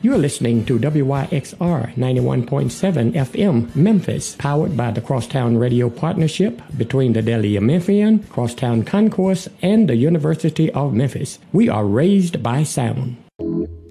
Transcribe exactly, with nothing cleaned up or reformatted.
You're listening to W Y X R ninety-one point seven F M Memphis, powered by the Crosstown Radio Partnership between the Delhi Memphian, Crosstown Concourse, and the University of Memphis. We are raised by sound.